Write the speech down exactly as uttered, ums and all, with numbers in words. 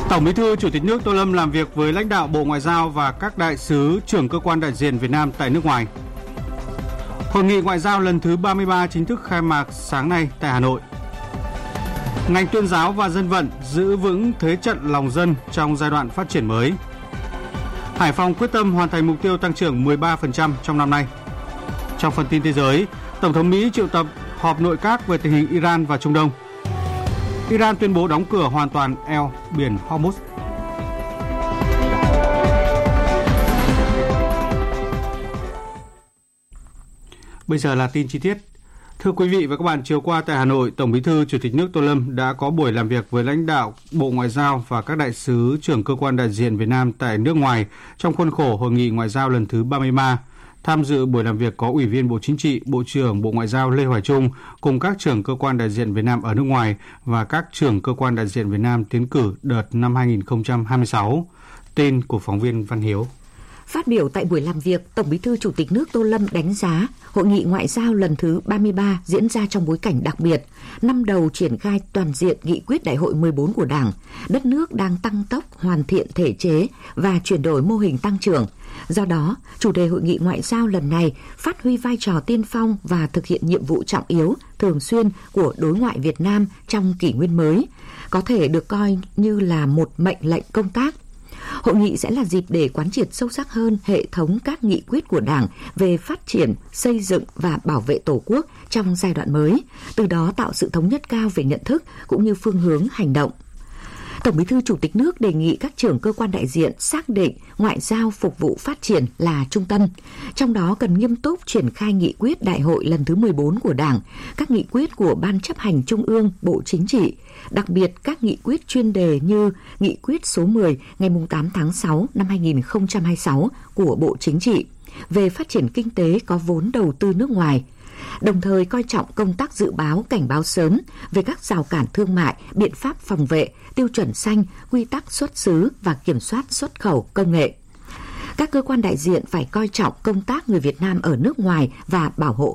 Tổng Bí thư Chủ tịch nước Tô Lâm làm việc với lãnh đạo Bộ Ngoại giao và các đại sứ trưởng cơ quan đại diện Việt Nam tại nước ngoài. Hội nghị ngoại giao lần thứ ba mươi ba chính thức khai mạc sáng nay tại Hà Nội. Ngành tuyên giáo và dân vận giữ vững thế trận lòng dân trong giai đoạn phát triển mới. Hải Phòng quyết tâm hoàn thành mục tiêu tăng trưởng mười ba phần trăm trong năm nay. Trong phần tin thế giới, Tổng thống Mỹ triệu tập họp nội các về tình hình Iran và Trung Đông. Iran tuyên bố đóng cửa hoàn toàn eo biển Hormuz. Bây giờ là tin chi tiết. Thưa quý vị và các bạn, chiều qua tại Hà Nội, Tổng Bí thư Chủ tịch nước Tô Lâm đã có buổi làm việc với lãnh đạo Bộ Ngoại giao và các đại sứ trưởng cơ quan đại diện Việt Nam tại nước ngoài trong khuôn khổ Hội nghị Ngoại giao lần thứ ba mươi ba. Tham dự buổi làm việc có Ủy viên Bộ Chính trị, Bộ trưởng Bộ Ngoại giao Lê Hoài Trung cùng các trưởng cơ quan đại diện Việt Nam ở nước ngoài và các trưởng cơ quan đại diện Việt Nam tiến cử đợt năm hai không hai sáu. Tin của phóng viên Văn Hiếu. Phát biểu tại buổi làm việc, Tổng Bí thư Chủ tịch nước Tô Lâm đánh giá Hội nghị Ngoại giao lần thứ ba mươi ba diễn ra trong bối cảnh đặc biệt, năm đầu triển khai toàn diện nghị quyết Đại hội mười bốn của Đảng, đất nước đang tăng tốc hoàn thiện thể chế và chuyển đổi mô hình tăng trưởng. Do đó, chủ đề Hội nghị Ngoại giao lần này phát huy vai trò tiên phong và thực hiện nhiệm vụ trọng yếu, thường xuyên của đối ngoại Việt Nam trong kỷ nguyên mới, có thể được coi như là một mệnh lệnh công tác. Hội nghị sẽ là dịp để quán triệt sâu sắc hơn hệ thống các nghị quyết của Đảng về phát triển, xây dựng và bảo vệ Tổ quốc trong giai đoạn mới, từ đó tạo sự thống nhất cao về nhận thức cũng như phương hướng hành động. Tổng Bí thư Chủ tịch nước đề nghị các trưởng cơ quan đại diện xác định ngoại giao phục vụ phát triển là trung tâm, trong đó cần nghiêm túc triển khai nghị quyết Đại hội lần thứ mười bốn của Đảng, các nghị quyết của Ban chấp hành Trung ương, Bộ Chính trị, đặc biệt các nghị quyết chuyên đề như nghị quyết số mười ngày tám tháng sáu năm hai không hai sáu của Bộ Chính trị về phát triển kinh tế có vốn đầu tư nước ngoài, đồng thời coi trọng công tác dự báo cảnh báo sớm về các rào cản thương mại, biện pháp phòng vệ, tiêu chuẩn xanh, quy tắc xuất xứ và kiểm soát xuất khẩu công nghệ. Các cơ quan đại diện phải coi trọng công tác người Việt Nam ở nước ngoài và bảo hộ